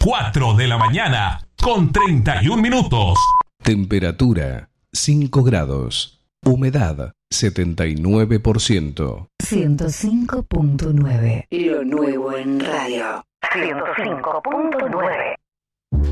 4 de la mañana, con 31 minutos. Temperatura 5 grados. Humedad 79%. 105.9. Lo nuevo en radio. 105.9.